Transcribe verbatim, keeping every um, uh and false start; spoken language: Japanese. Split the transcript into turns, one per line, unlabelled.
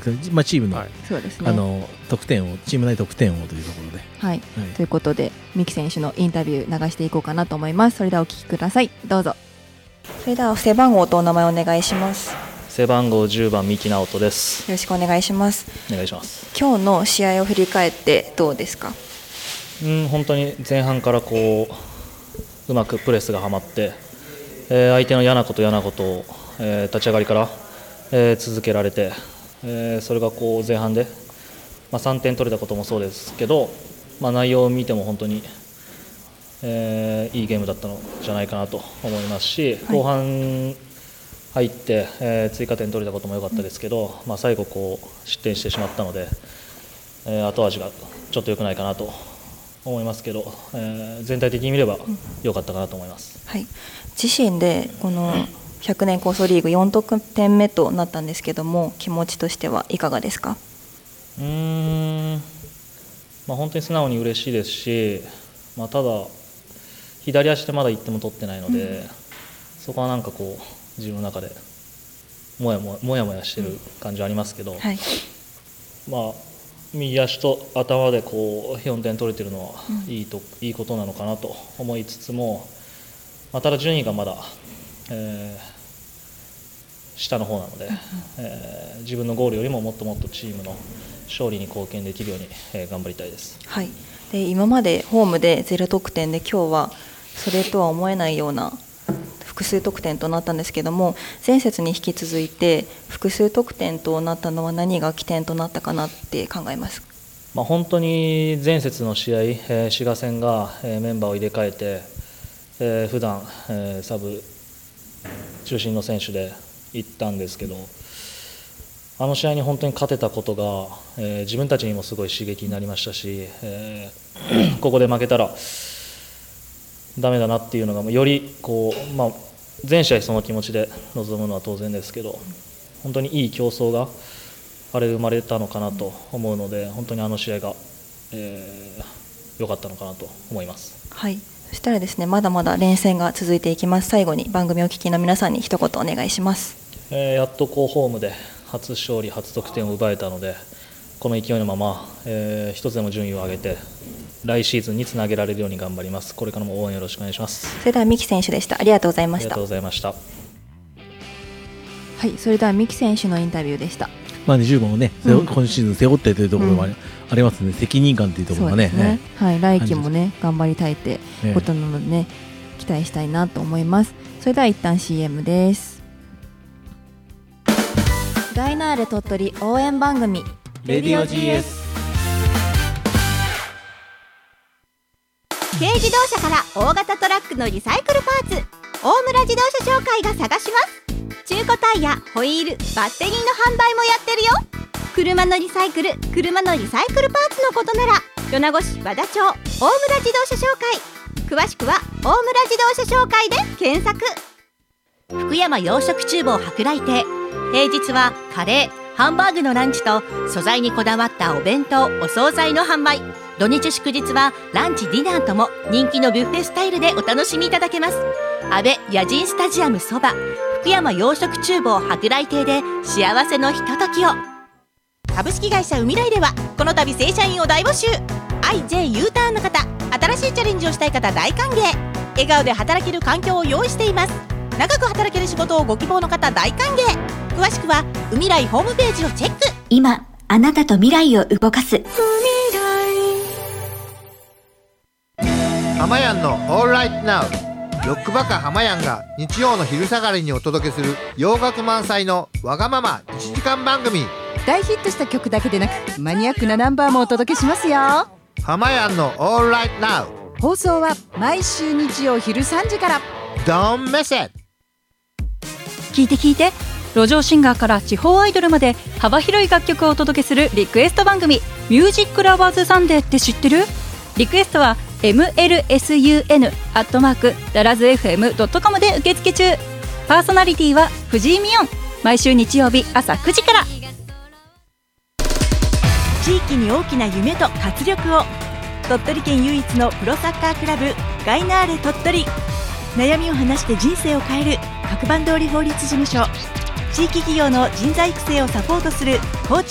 というか、まあ、チームの、
はい、
そうですね、
あの得点をチーム内得点をというところで、
はい
はい、
ということで三木選手のインタビュー流していこうかなと思います。それではお聞きください。どうぞ。それでは背番号とお名前お願いします。
背番号じゅうばん三木直人です。
よろしくお願いします。
お願いします。
今日の試合を振り返ってどうですか？
うん、本当に前半からこううまくプレスがはまって、えー、相手の嫌なこと嫌なことを、えー、立ち上がりから、えー、続けられて、えー、それがこう前半で、まあ、さんてん取れたこともそうですけど、まあ、内容を見ても本当に、えー、いいゲームだったのじゃないかなと思いますし、はい、後半入って、えー、追加点取れたことも良かったですけど、まあ、最後こう失点してしまったので、えー、後味がちょっと良くないかなと思いますけど、えー、全体的に見れば良かったかなと思います、
はい、自身でこのひゃくねん構想リーグよん得点目となったんですけども、気持ちとしてはいかがですか？
うーん、まあ、本当に素直に嬉しいですし、まあ、ただ左足でまだいっても取ってないので、うん、そこはなんかこう自分の中でもやもやもやもやしてる感じはありますけど、うん、はい、まあ右足と頭でこうよんてん取れてるのはいいと、うん、いいことなのかなと思いつつも、まあ、ただ順位がまだ、えー、下の方なので、うん、えー、自分のゴールよりももっともっとチームの勝利に貢献できるように、えー、頑張りたいです、
はい、で今までホームでゼロ得点で今日はそれとは思えないような複数得点となったんですけども、前節に引き続いて複数得点となったのは何が起点となったかなって考えます？
まあ、本当に前節の試合、えー、滋賀戦が、えー、メンバーを入れ替えて、えー、普段、えー、サブ中心の選手で行ったんですけど、あの試合に本当に勝てたことが、えー、自分たちにもすごい刺激になりましたし、えー、ここで負けたらダメだなっていうのがよりこう、まあ、全試合その気持ちで臨むのは当然ですけど、本当にいい競争があれ生まれたのかなと思うので、本当にあの試合が良、えー、かったのかなと思います。
はい、そしたらですね、まだまだ連戦が続いていきます。最後に番組お聞きの皆さんに一言お願いします。
えー、やっとこうホームで初勝利初得点を奪えたので、この勢いのまま、えー、一つでも順位を上げて来シーズンにつなげられるように頑張ります。これからも応援よろしくお願いします。
それでは三木選手でした。ありがとうございました。
ありがとうございました。
はい、それでは三木選手のインタビューでした。
まあね、じゅうばんをね、うん、今シーズン背負ってというところもあり、うん、ありますので、責任感というところがね、
ね、はい、来季もね頑張りたいってことなのでね、期待したいなと思います。それでは一旦 シーエム です。ガイナーレ鳥取応援番組
レディオ ジーエス。
軽自動車から大型トラックのリサイクルパーツ、大村自動車商会が探します。中古タイヤ、ホイール、バッテリーの販売もやってるよ。車のリサイクル、車のリサイクルパーツのことなら米子市和田町大村自動車商会、詳しくは大村自動車商会で検索。福山洋食厨房舶来亭、平日はカレー、ハンバーグのランチと素材にこだわったお弁当、お惣菜の販売。土日祝日はランチディナーとも人気のビュッフェスタイルでお楽しみいただけます。安倍野人スタジアムそば、福山洋食厨房舶来亭で幸せのひとときを。株式会社海来ではこの度正社員を大募集。 アイジェー U ターンの方、新しいチャレンジをしたい方大歓迎。笑顔で働ける環境を用意しています。長く働ける仕事をご希望の方大歓迎。詳しくは海来ホームページをチェック。
今あなたと未来を動かす
ハマヤンのオールライトナウ。ロックバカハマヤンが日曜の昼下がりにお届けする洋楽満載のわがままいちじかん番組。
大ヒットした曲だけでなくマニアックなナンバーもお届けしますよ。
ハマヤンのオールライトナウ。
放送は毎週日曜昼さんじから。
Don't miss it。
聞いて聞いて、路上シンガーから地方アイドルまで幅広い楽曲をお届けするリクエスト番組、ミュージックラバーズサンデーって知ってる？リクエストは エムエルエスユーエヌ アットマークダラズ エフエム ドットコム で受付中。パーソナリティは藤井美音。毎週日曜日朝くじから。
地域に大きな夢と活力を。鳥取県唯一のプロサッカークラブガイナーレ鳥取。悩みを話して人生を変える各番通り法律事務所。地域企業の人材育成をサポートするコーチ